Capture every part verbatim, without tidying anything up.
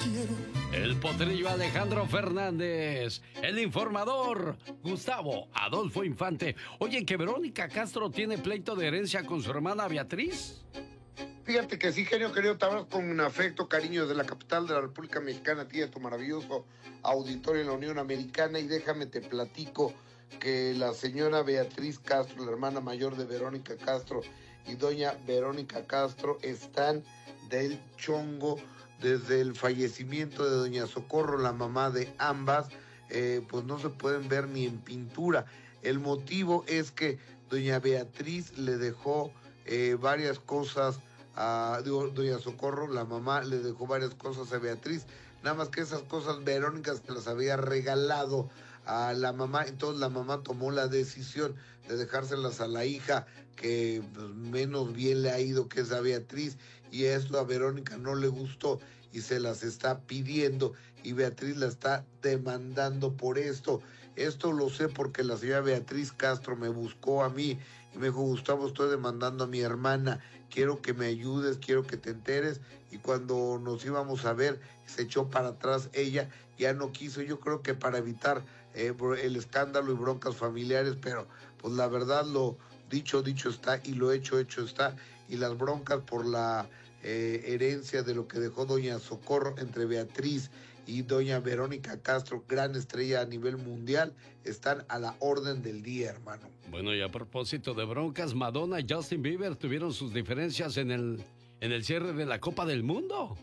quiero. El potrillo Alejandro Fernández. El informador Gustavo Adolfo Infante. Oye, ¿que Verónica Castro tiene pleito de herencia con su hermana Beatriz? Fíjate que sí, genio querido, te hablas con afecto, cariño desde la capital de la República Mexicana, tía, tu maravilloso auditorio en la Unión Americana, y déjame te platico que la señora Beatriz Castro, la hermana mayor de Verónica Castro, y doña Verónica Castro están del chongo desde el fallecimiento de doña Socorro, la mamá de ambas, eh, pues no se pueden ver ni en pintura. El motivo es que doña Beatriz le dejó eh, varias cosas a digo, doña Socorro, la mamá, le dejó varias cosas a Beatriz, nada más que esas cosas Verónica se las había regalado a la mamá, entonces la mamá tomó la decisión de dejárselas a la hija que pues, menos bien le ha ido, que es a Beatriz, y esto a Verónica no le gustó y se las está pidiendo, y Beatriz la está demandando por esto. Esto lo sé porque la señora Beatriz Castro me buscó a mí y me dijo: Gustavo, estoy demandando a mi hermana, quiero que me ayudes, quiero que te enteres. Y cuando nos íbamos a ver, se echó para atrás ella, ya no quiso, yo creo que para evitar eh, el escándalo y broncas familiares, pero pues la verdad, lo dicho, dicho está, y lo hecho, hecho está, y las broncas por la eh, herencia de lo que dejó doña Socorro entre Beatriz y doña Verónica Castro, gran estrella a nivel mundial, están a la orden del día, hermano. Bueno, y a propósito de broncas, Madonna y Justin Bieber tuvieron sus diferencias en el, en el cierre de la Copa del Mundo.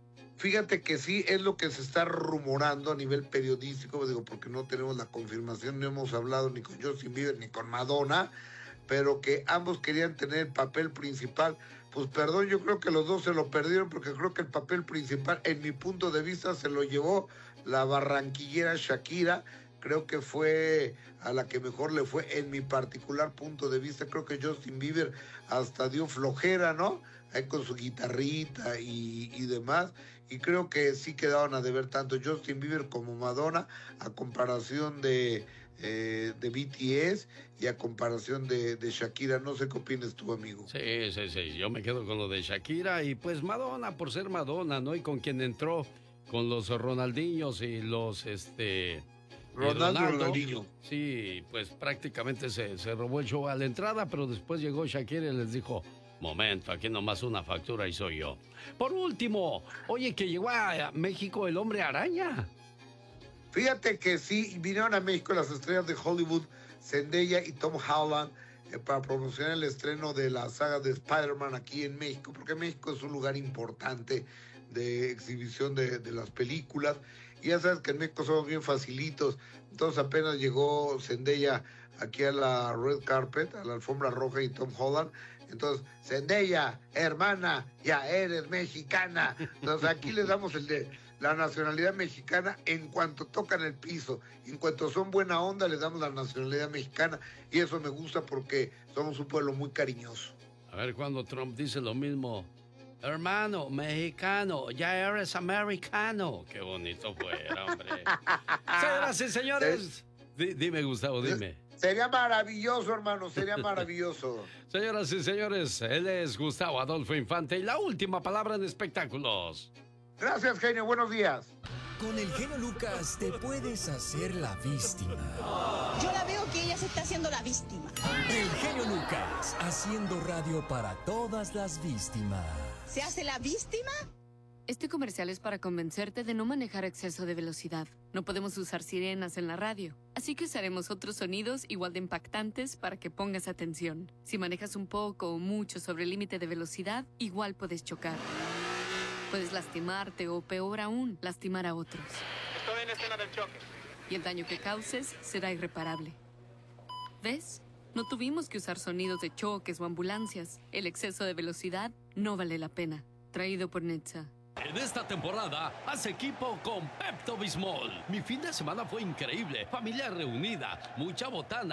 Fíjate que sí, es lo que se está rumorando a nivel periodístico, digo, porque no tenemos la confirmación, no hemos hablado ni con Justin Bieber ni con Madonna, pero que ambos querían tener el papel principal. Pues perdón, yo creo que los dos se lo perdieron, porque creo que el papel principal, en mi punto de vista, se lo llevó la barranquillera Shakira. Creo que fue a la que mejor le fue, en mi particular punto de vista. Creo que Justin Bieber hasta dio flojera, ¿no? Ahí con su guitarrita y, y demás. Y creo que sí quedaban a deber tanto Justin Bieber como Madonna, a comparación de, eh, de B T S y a comparación de, de Shakira. No sé qué opinas tú, amigo. Sí, sí, sí. Yo me quedo con lo de Shakira y pues Madonna por ser Madonna, ¿no? Y con quien entró con los Ronaldinhos y los, este... Ronaldo, Ronaldo, Ronaldinho. Sí, pues prácticamente se, se robó el show a la entrada, pero después llegó Shakira y les dijo: momento, aquí nomás una factura y soy yo. Por último, oye, que llegó a México el Hombre Araña. Fíjate que sí, vinieron a México las estrellas de Hollywood, Zendaya y Tom Holland, eh, para promocionar el estreno de la saga de Spider-Man aquí en México, porque México es un lugar importante de exhibición de, de las películas. Y ya sabes que en México somos bien facilitos. Entonces apenas llegó Zendaya aquí a la red carpet, a la alfombra roja, y Tom Holland. Entonces, Zendaya, hermana, ya eres mexicana. Entonces aquí les damos el de la nacionalidad mexicana en cuanto tocan el piso. En cuanto son buena onda, les damos la nacionalidad mexicana. Y eso me gusta porque somos un pueblo muy cariñoso. A ver cuando Trump dice lo mismo. Hermano, mexicano, ya eres americano. Qué bonito fuera, hombre. Señoras y señores. D- dime, Gustavo, dime. Sería maravilloso, hermano, sería maravilloso. Señoras y señores, él es Gustavo Adolfo Infante y la última palabra en espectáculos. Gracias, genio, buenos días. Con el genio Lucas te puedes hacer la víctima. Yo la veo que ella se está haciendo la víctima. El genio Lucas, haciendo radio para todas las víctimas. ¿Se hace la víctima? Este comercial es para convencerte de no manejar a exceso de velocidad. No podemos usar sirenas en la radio, así que usaremos otros sonidos igual de impactantes para que pongas atención. Si manejas un poco o mucho sobre el límite de velocidad, igual puedes chocar. Puedes lastimarte o, peor aún, lastimar a otros. Estoy en escena del choque. Y el daño que causes será irreparable. ¿Ves? No tuvimos que usar sonidos de choques o ambulancias. El exceso de velocidad no vale la pena. Traído por Netza. En esta temporada, haz equipo con Pepto-Bismol. Mi fin de semana fue increíble. Familia reunida, mucha botana